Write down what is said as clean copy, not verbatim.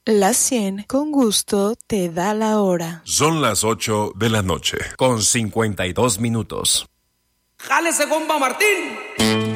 La 100 con gusto te da la hora. Son las 8 de la noche, con 52 minutos. ¡Jálese, compa Martín!